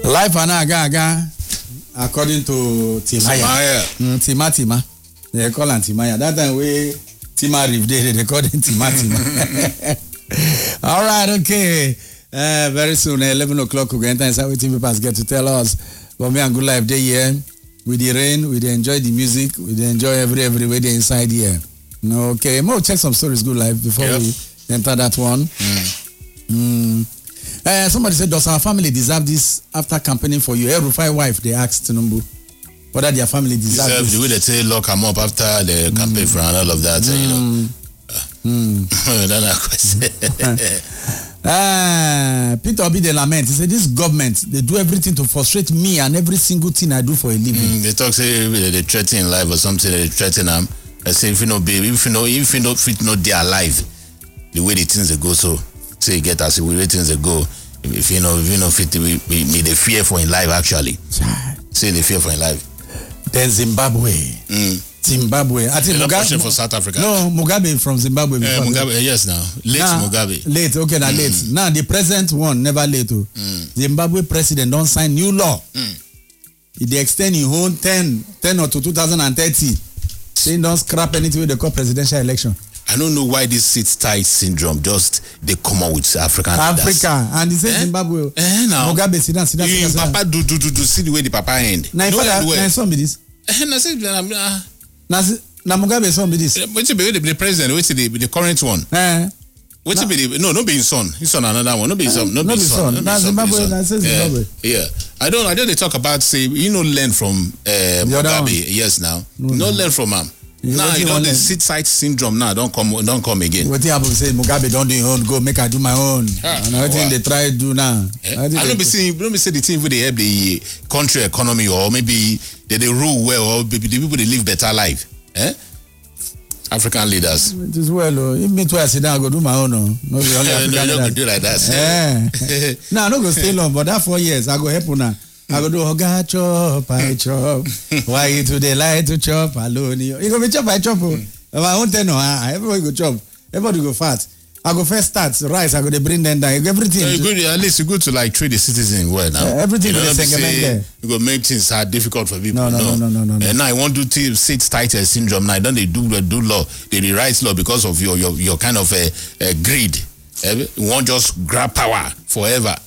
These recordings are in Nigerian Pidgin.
Life and aga according to Timaya. Tima. They call him Timaya. That time we Tima Riv they call him Tima. All right, okay. Very soon, 11 o'clock, we're going to enter TV papers get to tell us. But me and Good Life Day here. With the rain, we enjoy the music, we enjoy every way they inside here. Okay, more check some stories Good Life before we enter that one. Somebody said, does our family deserve this after campaigning for you? Rufai wife, they asked Tinubu whether their family deserve this. The way they say lock them up after the campaign for and all of that, you know. Peter Obi they lament. He said this government they do everything to frustrate me and every single thing I do for a living. They talk say they threaten life or something. They threaten them. I say if you know baby, if you know fit know they are alive, the way the things they go so say get as the way things they go. If you know fit me the fear for in life actually. Say the fear for in life. Then Zimbabwe. Zimbabwe. I think Mugabe for South Africa. No, Mugabe from Zimbabwe. Mugabe, yes, now Mugabe. Late, okay, now late. Now the present one never late. Zimbabwe president don't sign new law. They extend his own 10 or to 2030. They don't scrap anything with the call presidential election. I don't know why this sit tight syndrome just they come out with Africa and they say Zimbabwe. Now Mugabe sit down. Papa do see the way the papa end. Now some be this. Now Mugabe son be this. Which be the president? Which the current one? Which be the no be his son. His son another one. No be his son. No be his son. Now Zimbabwe. Zimbabwe. Yeah. I don't they talk about say learn from Mugabe. Yes now. No learn from him. Now you know the sit side syndrome now don't come again. What happen say Mugabe don't do your own go make I do my own. And everything they try to do now. I don't be say the thing where they help the country economy or maybe they rule well or maybe the people they live better life. African leaders. It is well. If me too I sit down I go do my own. No be only African leaders. Do like that. Now I no go stay long but that 4 years I go help una. I go do Oga chop, I chop. Why you today like to chop alone? You go be chop, I chop. My own ten everybody go chop. Everybody go fat. I go first start rice. I go to bring them down. Everything. Good, at least you go to like treat the citizens well now. Everything you there. You go make things hard, difficult for people. No. And now I want to sit tight syndrome. Now don't they do law? They write law because of your kind of greed. You won't just grab power forever.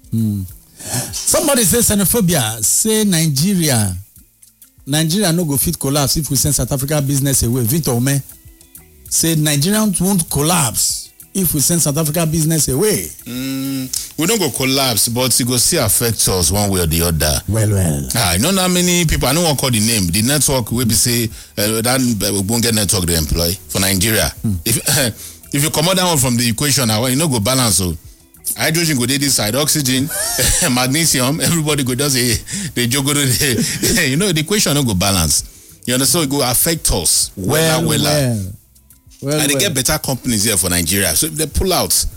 Somebody says xenophobia. Say Nigeria no go fit collapse if we send South Africa business away. Victor Ome say Nigerians won't collapse if we send South Africa business away. We don't go collapse, but it go still affect us one way or the other. Well. I know how many people. I don't want to call the name. The network will be say that we won't get network they employ for Nigeria. If you come out down from the equation, you know go balance so. Hydrogen go this side, oxygen, magnesium, everybody go does they joke the equation don't go balance. You understand? So it go affect us. Well. And they get better companies here for Nigeria. So if they pull out,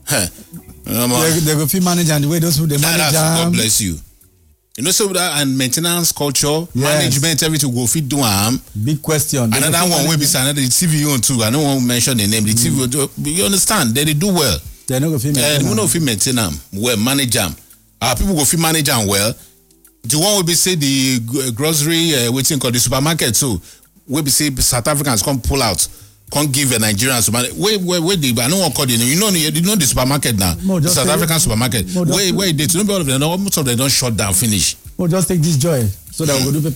they go feel manage and the way those who they manage. God bless you. You know, so that and maintenance culture, management, everything go fit do big question. Another one will be another TV on too. I don't want to mention the name. The TV, you understand? They do well. They no go fit maintain them well, manage them. People go fit manage them well. The one will be say the grocery waiting called the supermarket too. We be say South Africans come pull out, can't give a Nigerian supermarket. Wait, I don't want to call you know the supermarket now. The South African supermarket. Wait, they don't all of them. Most of them don't shut down. Finish. Just take this joy so that we go do